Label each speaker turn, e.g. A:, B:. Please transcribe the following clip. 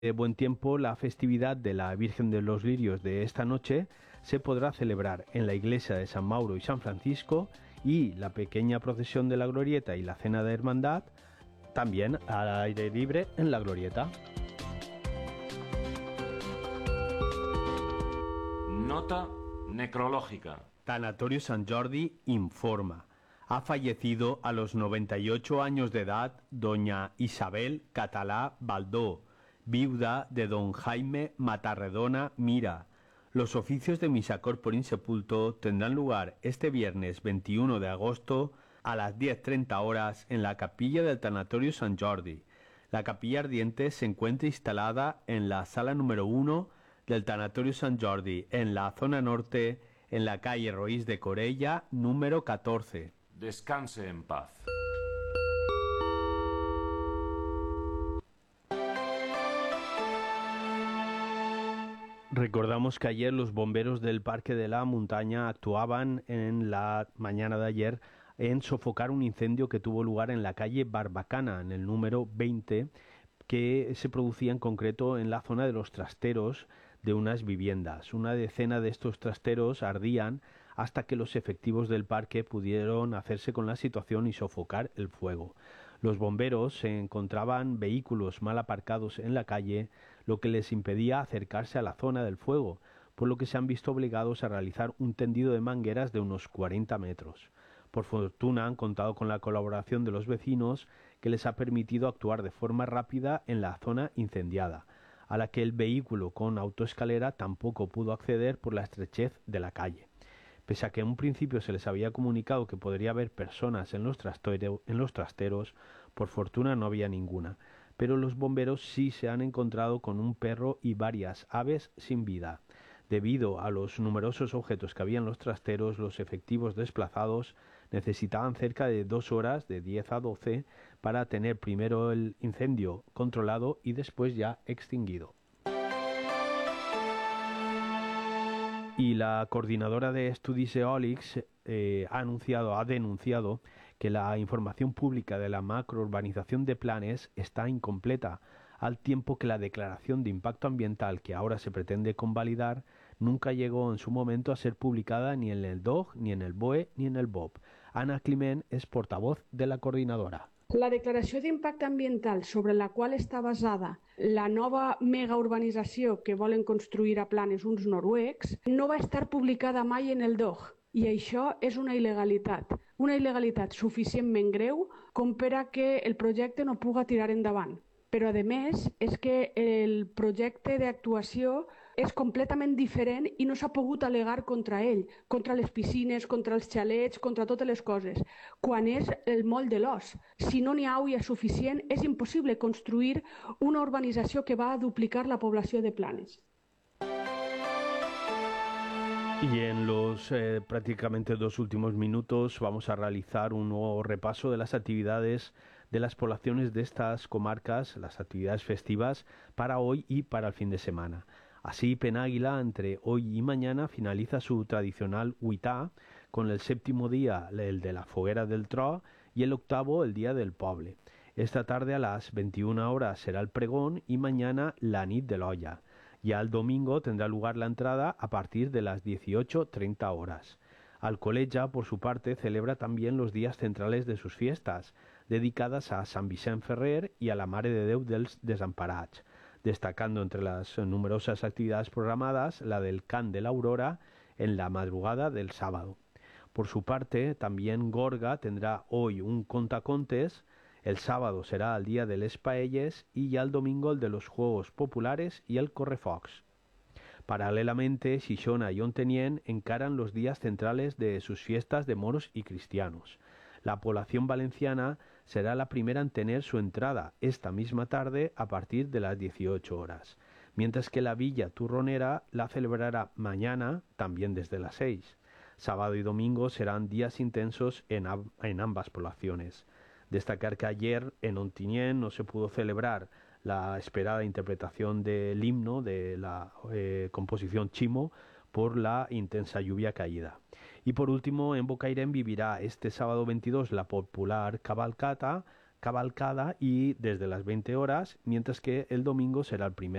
A: de buen tiempo, la festividad de la Virgen de los Lirios de esta noche se podrá celebrar en la iglesia de San Mauro y San Francisco, y la pequeña procesión de la Glorieta y la cena de hermandad también al aire libre en la Glorieta.
B: Nota necrológica.
A: Tanatorio Sant Jordi informa. Ha fallecido a los 98 años de edad doña Isabel Catalá Baldó, viuda de don Jaime Matarredona Mira. Los oficios de misa corpore insepulto tendrán lugar este viernes 21 de agosto a las 10:30 horas en la capilla del Tanatorio Sant Jordi. La capilla ardiente se encuentra instalada en la sala número 1 del Tanatorio Sant Jordi, en la zona norte, en la calle Roís de Corella, número 14.
B: Descanse en paz.
A: Recordamos que ayer los bomberos del Parque de la Montaña actuaban en la mañana de ayer en sofocar un incendio que tuvo lugar en la calle Barbacana, en el número 20, que se producía en concreto en la zona de los trasteros de unas viviendas. Una decena de estos trasteros ardían hasta que los efectivos del parque pudieron hacerse con la situación y sofocar el fuego. Los bomberos se encontraban vehículos mal aparcados en la calle, lo que les impedía acercarse a la zona del fuego, por lo que se han visto obligados a realizar un tendido de mangueras de unos 40 metros. Por fortuna han contado con la colaboración de los vecinos, que les ha permitido actuar de forma rápida en la zona incendiada, a la que el vehículo con autoescalera tampoco pudo acceder por la estrechez de la calle. Pese a que en un principio se les había comunicado que podría haber personas en los trasteros, por fortuna no había ninguna, pero los bomberos sí se han encontrado con un perro y varias aves sin vida. Debido a los numerosos objetos que había en los trasteros, los efectivos desplazados necesitaban cerca de 2 horas, de 10 a 12, para tener primero el incendio controlado y después ya extinguido. Y la coordinadora de estudis eòlics ha denunciado que la información pública de la macrourbanización de Planes está incompleta, al tiempo que la declaración de impacto ambiental que ahora se pretende convalidar nunca llegó en su momento a ser publicada ni en el DOG, ni en el BOE, ni en el BOP. Ana Climent és portavoz de la coordinadora.
C: La declaració d'impacte ambiental sobre la qual està basada la nova megaurbanització que volen construir a Planes uns noruecs no va estar publicada mai en el DOG, i això és una il·legalitat suficientment greu com per a que el projecte no puga tirar endavant. Però, a més, és que el projecte d'actuació és completament diferent i no s'ha pogut al·legar contra ell, contra les piscines, contra els xalets, contra totes les coses, quan és el moll de l'os. Si no n'hi ha aigua suficient, és impossible construir una urbanització que va a duplicar la població de Planes.
A: Y en los prácticamente 2 últimos minutos vamos a realizar un nuevo repaso de las actividades de las poblaciones de estas comarcas, las actividades festivas para hoy y para el fin de semana. Así, Penàguila, entre hoy y mañana, finaliza su tradicional Huità, con el 7º día el de la Foguera del Tro y el 8º el Día del Poble. Esta tarde a las 21 horas será el pregón y mañana la Nit de l'Olla. Ya el domingo tendrá lugar la entrada a partir de las 18:30 horas. Alcoleja, por su parte, celebra también los días centrales de sus fiestas, dedicadas a Sant Vicent Ferrer y a la Mare de Déu dels Desemparats, destacando entre las numerosas actividades programadas la del Cant de la Aurora en la madrugada del sábado. Por su parte, también Gorga tendrá hoy un contacontes. El sábado será el día de les paelles y ya el domingo el de los Juegos Populares y el Correfocs. Paralelamente, Xixona y Ontinyent encaran los días centrales de sus fiestas de moros y cristianos. La población valenciana será la primera en tener su entrada esta misma tarde a partir de las 18 horas, mientras que la Villa Turronera la celebrará mañana también desde las 6. Sábado y domingo serán días intensos en ambas poblaciones. Destacar que ayer en Ontinyent no se pudo celebrar la esperada interpretación del himno de la composición Chimo por la intensa lluvia caída. Y por último, en Bocairent vivirá este sábado 22 la popular cabalcata cabalcada y desde las 20 horas, mientras que el domingo será el primer